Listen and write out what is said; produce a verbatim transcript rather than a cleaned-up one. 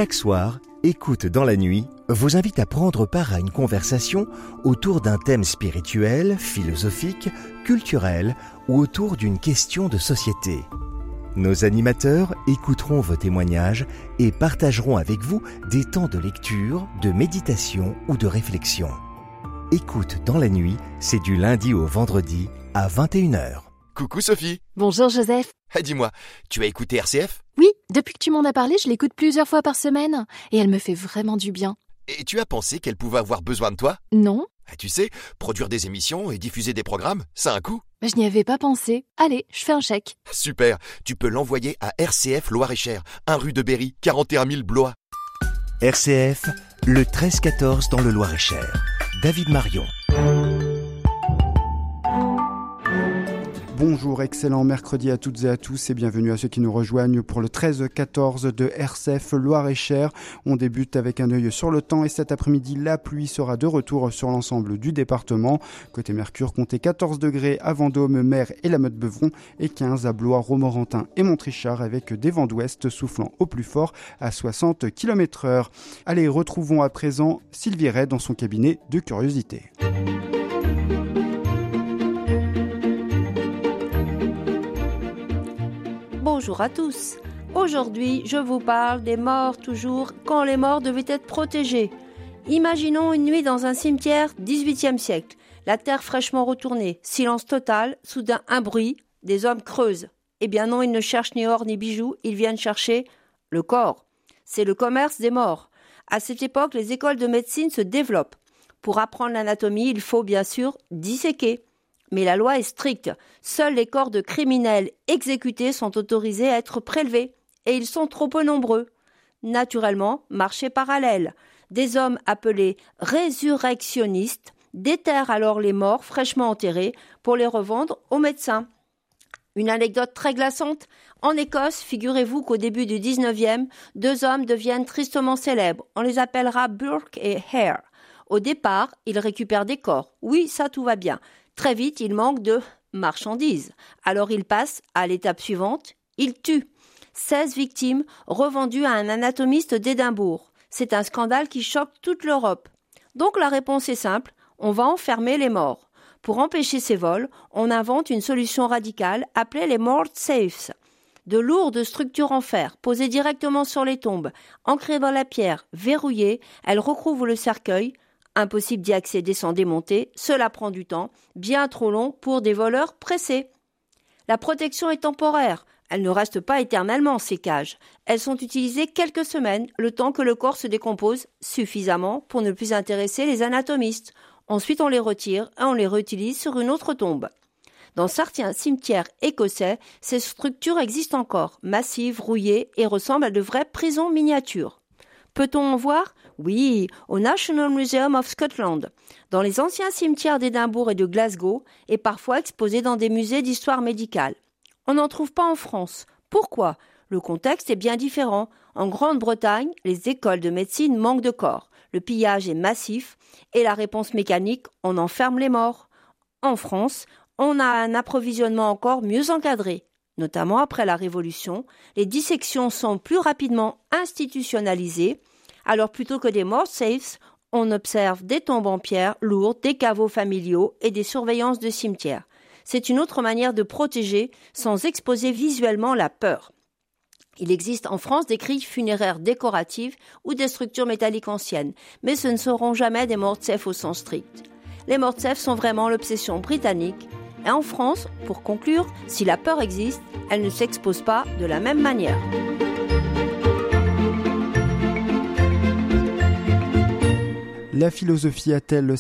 Chaque soir, Écoute dans la nuit vous invite à prendre part à une conversation autour d'un thème spirituel, philosophique, culturel ou autour d'une question de société. Nos animateurs écouteront vos témoignages et partageront avec vous des temps de lecture, de méditation ou de réflexion. Écoute dans la nuit, c'est du lundi au vendredi à vingt et une heures. Coucou Sophie. Bonjour Joseph. Ah, dis-moi, tu as écouté R C F ? Oui, depuis que tu m'en as parlé, je l'écoute plusieurs fois par semaine et elle me fait vraiment du bien. Et tu as pensé qu'elle pouvait avoir besoin de toi ? Non. Ah, tu sais, produire des émissions et diffuser des programmes, ça a un coût. Je n'y avais pas pensé. Allez, je fais un chèque. Super, tu peux l'envoyer à R C F Loir-et-Cher, un rue de Berry, quarante et un mille Blois. R C F, le treize quatorze dans le Loir-et-Cher. David Marion. Bonjour, excellent mercredi à toutes et à tous et bienvenue à ceux qui nous rejoignent pour le treize quatorze de R C F Loir-et-Cher. On débute avec un œil sur le temps et cet après-midi, la pluie sera de retour sur l'ensemble du département. Côté Mercure, comptez quatorze degrés à Vendôme, Mer et la Motte-Beuvron et quinze à Blois, Romorantin et Montrichard avec des vents d'ouest soufflant au plus fort à soixante kilomètres heure. Allez, retrouvons à présent Sylvie Ray dans son cabinet de curiosité. Bonjour à tous. Aujourd'hui, je vous parle des morts toujours quand les morts devaient être protégés. Imaginons une nuit dans un cimetière dix-huitième siècle. La terre fraîchement retournée, silence total, soudain un bruit, des hommes creusent. Eh bien non, ils ne cherchent ni or ni bijoux, ils viennent chercher le corps. C'est le commerce des morts. À cette époque, les écoles de médecine se développent. Pour apprendre l'anatomie, il faut bien sûr disséquer. Mais la loi est stricte. Seuls les corps de criminels exécutés sont autorisés à être prélevés. Et ils sont trop peu nombreux. Naturellement, marché parallèle. Des hommes appelés résurrectionnistes déterrent alors les morts fraîchement enterrés pour les revendre aux médecins. Une anecdote très glaçante. En Écosse, figurez-vous qu'au début du dix-neuvième, deux hommes deviennent tristement célèbres. On les appellera Burke et Hare. Au départ, ils récupèrent des corps. Oui, ça tout va bien. Très vite, il manque de marchandises. Alors il passe à l'étape suivante, il tue. seize victimes revendues à un anatomiste d'Édimbourg. C'est un scandale qui choque toute l'Europe. Donc la réponse est simple, on va enfermer les morts. Pour empêcher ces vols, on invente une solution radicale appelée les mort safes. De lourdes structures en fer, posées directement sur les tombes, ancrées dans la pierre, verrouillées, elles recouvrent le cercueil. Impossible d'y accéder sans démonter, cela prend du temps, bien trop long pour des voleurs pressés. La protection est temporaire, elle ne reste pas éternellement ces cages. Elles sont utilisées quelques semaines, le temps que le corps se décompose suffisamment pour ne plus intéresser les anatomistes. Ensuite on les retire et on les réutilise sur une autre tombe. Dans certains cimetières écossais, ces structures existent encore, massives, rouillées et ressemblent à de vraies prisons miniatures. Peut-on en voir ? Oui, au National Museum of Scotland, dans les anciens cimetières d'Édimbourg et de Glasgow, et parfois exposés dans des musées d'histoire médicale. On n'en trouve pas en France. Pourquoi ? Le contexte est bien différent. En Grande-Bretagne, les écoles de médecine manquent de corps. Le pillage est massif et la réponse mécanique, on enferme les morts. En France, on a un approvisionnement encore mieux encadré. Notamment après la Révolution, les dissections sont plus rapidement institutionnalisées. Alors plutôt que des mort safes, on observe des tombes en pierre lourdes, des caveaux familiaux et des surveillances de cimetières. C'est une autre manière de protéger sans exposer visuellement la peur. Il existe en France des grilles funéraires décoratives ou des structures métalliques anciennes, mais ce ne seront jamais des mort safes au sens strict. Les mort safes sont vraiment l'obsession britannique. Et en France, pour conclure, si la peur existe, elle ne s'expose pas de la même manière. La philosophie a-t-elle